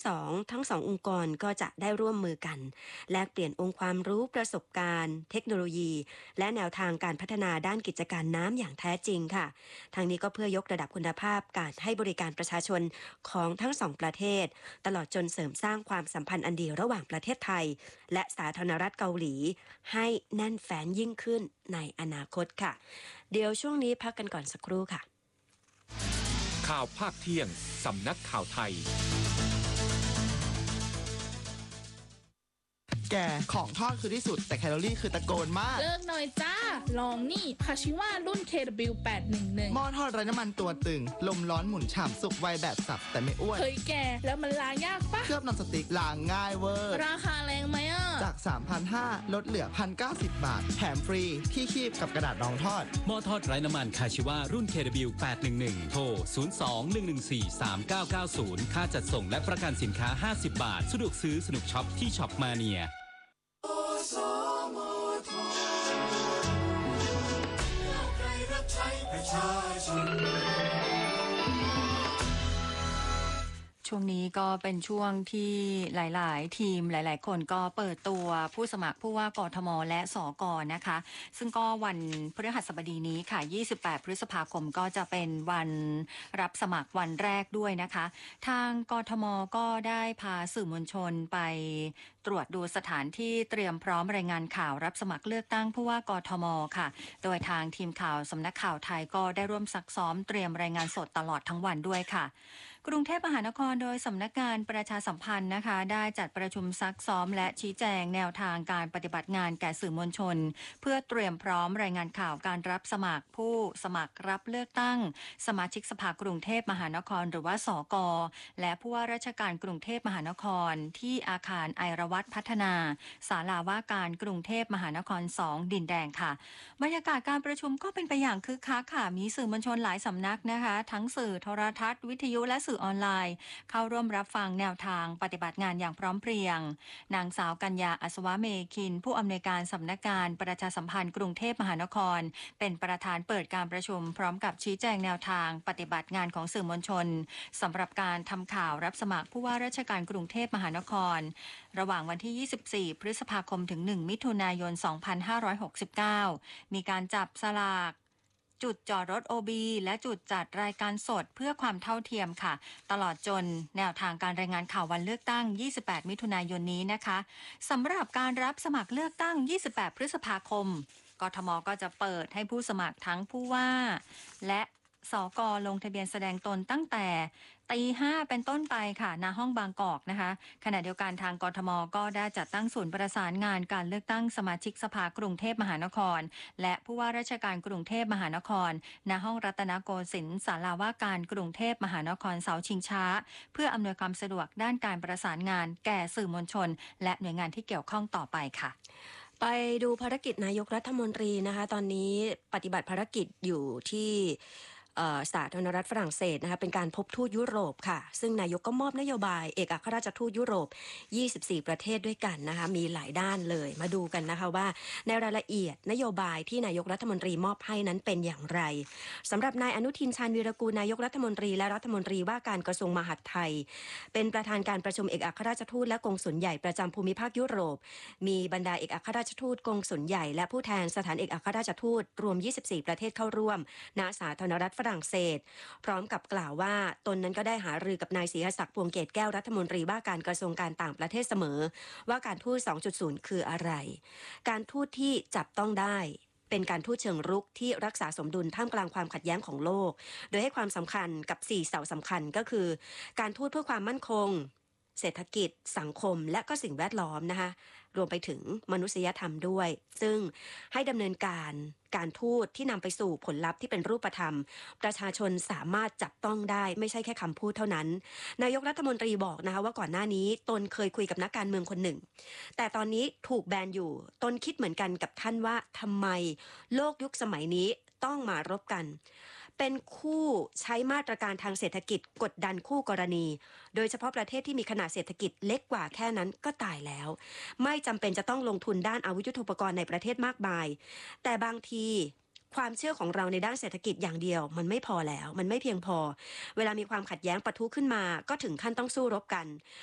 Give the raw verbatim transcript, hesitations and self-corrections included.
สองทั้งสององค์กรก็จะได้ร่วมมือกันแลกเปลี่ยนองค์ความรู้ประสบการณ์เทคโนโลยีและแนวทางการพัฒนาด้านกิจการน้ำอย่างแท้จริงค่ะทางนี้ก็เพื่อยกระดับคุณภาพการให้บริการประชาชนของทั้งสองประเทศตลอดจนเสริมสร้างความสัมพันธ์อันดีระหว่างประเทศไทยและสาธารณรัฐเกาหลีให้แน่นแฟ้นยิ่งขึ้นในอนาคตค่ะเดี๋ยวช่วงนี้พักกันก่อนสักครู่ค่ะข่าวภาคเที่ยงสำนักข่าวไทยแกของทอดคือที่สุดแต่แคลอรี่คือตะโกนมากเลิกหน่อยจ้าลองนี่คาชิว่ารุ่น เค ดับเบิลยู แปดหนึ่งหนึ่งหม้อทอดไร้น้ำมันตัวตึงลมร้อนหมุนฉ่ำสุกไวแบบสับแต่ไม่อ้วนเฮ้ยแกแล้วมันล้างยากปะเคลือบนอนสติ๊กล้างง่ายเวอร์ราคาแรงไหมอ่ะจาก สามพันห้าร้อย ลดเหลือ หนึ่งพันเก้าสิบ บาทแถมฟรีที่คีบกับกระดาษรองทอดหม้อทอดไร้น้ำมันคาชิว่ารุ่น เค ดับเบิลยู แปดหนึ่งหนึ่ง โทร ศูนย์ สอง หนึ่ง หนึ่ง สี่ สาม เก้า เก้า ศูนย์ ค่าจัดส่งและประกันสินค้าห้าสิบบาทสะดวกซื้อสนุกช็อปที่ช็อปมาเนียช่วงนี้ก็เป็นช่วงที่หลายๆทีมหลายๆคนก็เปิดตัวผู้สมัครผู้ว่ากทมและสกนะคะซึ่งก็วันพฤหัสบดีนี้ค่ะยี่สิบแปดพฤษภาคมก็จะเป็นวันรับสมัครวันแรกด้วยนะคะทางกทมก็ได้พาสื่อมวลชนไปตรวจดูสถานที่เตรียมพร้อมรายงานข่าวรับสมัครเลือกตั้งผู้ว่ากทมค่ะโดยทางทีมข่าวสำนักข่าวไทยก็ได้ร่วมซักซ้อมเตรียมรายงานสดตลอดทั้งวันด้วยค่ะกรุงเทพมหานครโดยสำนักงานประชาสัมพันธ์นะคะได้จัดประชุมซักซ้อมและชี้แจงแนวทางการปฏิบัติงานแก่สื่อมวลชนเพื่อเตรียมพร้อมรายงานข่าวการรับสมัครผู้สมัครรับเลือกตั้งสมาชิกสภากรุงเทพมหานครหรือว่าสกและผู้ว่าราชการกรุงเทพมหานครที่อาคารไอรวัตพัฒนาศาลาว่าการกรุงเทพมหานครสองดินแดงค่ะบรรยากาศการประชุมก็เป็นไปอย่างคึกคักค่ะมีสื่อมวลชนหลายสำนักนะคะทั้งสื่อโทรทัศน์วิทยุและสื่อออนไลน์เข้าร่วมรับฟังแนวทางปฏิบัติงานอย่างพร้อมเพรียงนางสาวกัญญาอัศวะเมคินผู้อำนวยการสำนักงานประชาสัมพันธ์กรุงเทพมหานครเป็นประธานเปิดการประชุมพร้อมกับชี้แจงแนวทางปฏิบัติงานของสื่อมวลชนสำหรับการทำข่าวรับสมัครผู้ว่าราชการกรุงเทพมหานครระหว่างวันที่ยี่สิบสี่พฤษภาคมถึงหนึ่งมิถุนายนสองพันห้าร้อยหกสิบเก้ามีการจับสลากจุดจอดรถ โอ บี และจุดจัดรายการสดเพื่อความเท่าเทียมค่ะตลอดจนแนวทางการรายงานข่าววันเลือกตั้งยี่สิบแปดมิถุนายนนี้นะคะสำหรับการรับสมัครเลือกตั้งยี่สิบแปดพฤษภาคมกทมก็จะเปิดให้ผู้สมัครทั้งผู้ว่าและสกลงทะเบียนแสดงตนตั้งแต่ตีห้าเป็นต้นไปค่ะณห้องบางกอกนะคะขณะเดียวกันทางกทมก็ได้จัดตั้งศูนย์ประสานงานการเลือกตั้งสมาชิกสภากรุงเทพมหานครและผู้ว่าราชการกรุงเทพมหานครณห้องรัตนโกสินทร์ศาลาว่าการกรุงเทพมหานครเสาชิงช้าเพื่ออำนวยความสะดวกด้านการประสานงานแก่สื่อมวลชนและหน่วยงานที่เกี่ยวข้องต่อไปค่ะไปดูภารกิจนายกรัฐมนตรีนะคะตอนนี้ปฏิบัติภารกิจอยู่ที่สาธารณรัฐฝรั่งเศสนะคะเป็นการพบทูตยุโรปค่ะซึ่งนายกก็มอบนโยบายเอกอัครราชทูตยุโรปยี่สิบสี่ประเทศด้วยกันนะคะมีหลายด้านเลยมาดูกันนะคะว่าในรายละเอียดนโยบายที่นายกรัฐมนตรีมอบให้นั้นเป็นอย่างไรสำหรับนายอนุทินชาญวีรกูลนายกรัฐมนตรีและรัฐมนตรีว่าการกระทรวงมหาดไทยเป็นประธานการประชุมเอกอัครราชทูตและกงสุลใหญ่ประจำภูมิภาคยุโรปมีบรรดาเอกอัครราชทูตกงสุลใหญ่และผู้แทนสถานเอกอัครราชทูตรวมยี่สิบสี่ประเทศเข้าร่วมณสาธารณรัฐฝรั่งเศสพร้อมกับกล่าวว่าตนนั้นก็ได้หารือกับนายศรีหศักดิ์พวงเกตแก้วรัฐมนตรีว่าการกระทรวงการต่างประเทศเสมอว่าการทูต สองจุดศูนย์ คืออะไรการทูตที่จับต้องได้เป็นการทูตเชิงรุกที่รักษาสมดุลท่ามกลางความขัดแย้งของโลกโดยให้ความสำคัญกับสี่เสาสำคัญก็คือการทูตเพื่อความมั่นคงเศรษฐกิจสังคมและก็สิ่งแวดล้อมนะคะรวมไปถึงมนุษยธรรมด้วยซึ่งให้ดำเนินการการทูตที่นำไปสู่ผลลัพธ์ที่เป็นรูปธรรมประชาชนสามารถจับต้องได้ไม่ใช่แค่คำพูดเท่านั้นนายกรัฐมนตรีบอกนะคะว่าก่อนหน้านี้ตนเคยคุยกับนักการเมืองคนหนึ่งแต่ตอนนี้ถูกแบนอยู่ตนคิดเหมือนกันกับท่านว่าทำไมโลกยุคสมัยนี้ต้องมารบกันเป็นคู่ใช้มาตรการทางเศรษฐกิจกดดันคู่กรณีโดยเฉพาะประเทศที่มีขนาดเศรษฐกิจเล็กกว่าแค่นั้นก็ตายแล้วไม่จำเป็นจะต้องลงทุนด้านอาวุธยุทโธปกรณ์ในประเทศมากมายแต่บางทีความเชื่อของเราในด้านเศรษฐกิจอย่างเดียวมันไม่พอแล้วมันไม่เพียงพอเวลามีความขัดแย้งปะทุขึ้นมาก็ถึงขั้นต้องสู้รบกัน